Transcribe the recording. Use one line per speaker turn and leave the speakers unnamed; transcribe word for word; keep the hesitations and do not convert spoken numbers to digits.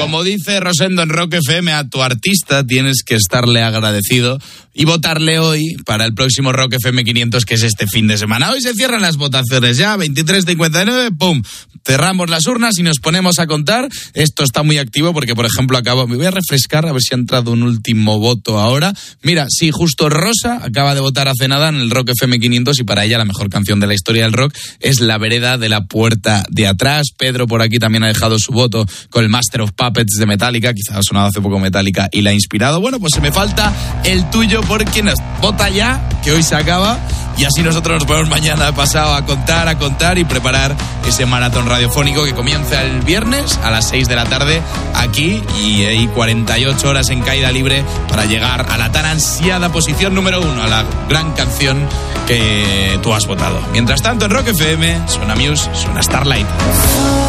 Como dice Rosendo en Rock F M, a tu artista tienes que estarle agradecido y votarle hoy para el próximo Rock F M quinientos, que es este fin de semana. Hoy se cierran las votaciones ya, veintitrés cincuenta y nueve, pum, cerramos las urnas y nos ponemos a contar. Esto está muy activo porque, por ejemplo, acabo, me voy a refrescar a ver si ha entrado un último voto ahora. Mira, sí, justo Rosa acaba de votar hace nada en el Rock F M quinientos y para ella la mejor canción de la historia del rock es La vereda de la puerta de atrás. Pedro por aquí también ha dejado su voto con el Master of Puppets de Metallica, quizás ha sonado hace poco Metallica y la ha inspirado. Bueno, pues se me falta el tuyo por quien vota ya, que hoy se acaba, y así nosotros nos ponemos mañana pasado a contar, a contar y preparar ese maratón radiofónico que comienza el viernes a las seis de la tarde aquí, y hay cuarenta y ocho horas en caída libre para llegar a la tan ansiada posición número uno, a la gran canción que tú has votado. Mientras tanto, en Rock F M suena Muse, suena Starlight.